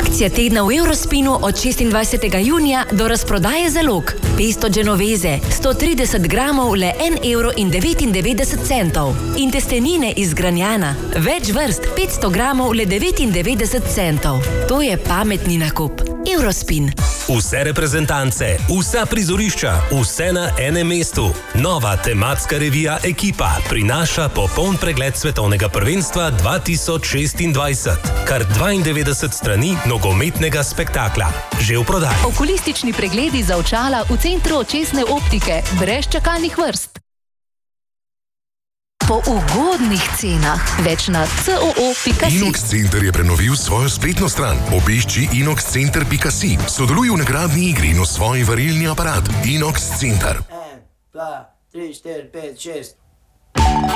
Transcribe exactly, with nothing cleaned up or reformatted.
Akcija tedna v Eurospinu od šestindvajsetega junija do razprodaje zalog. Pesto genoveze, sto trideset gramov, le en evro in devetindevetdeset centov. In testenine iz Granjana, več vrst, petsto gramov, le devetindevetdeset centov. To je pametni nakup. Eurospin. Vse reprezentance, vsa prizorišča, vse na enem mestu. Nova tematska revija Ekipa prinaša popoln pregled svetovnega prvenstva dva tisoč šestindvajset. Kar dvaindevetdeset strani nogometnega spektakla. Že v prodaji. Okulistični pregledi za očala v centru očesne optike, brez čakalnih vrst. Po ugodnih cenah. Več na c o o pika si. Inox Center je prenovil svojo spletno stran. Obišči inox center pika si. Sodeluj v nagradni igri in osvoji varilni aparat. Inox Center. En, dva, tri, štiri, pet, šest.